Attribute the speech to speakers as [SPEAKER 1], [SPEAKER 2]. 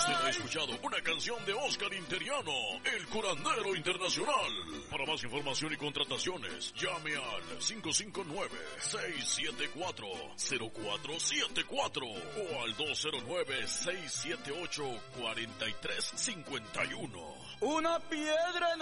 [SPEAKER 1] Usted ha escuchado una canción de Oscar Interiano, el curandero internacional. Para más información y contrataciones, llame al 559-674-0474 o al 209-678-4351.
[SPEAKER 2] Una piedra en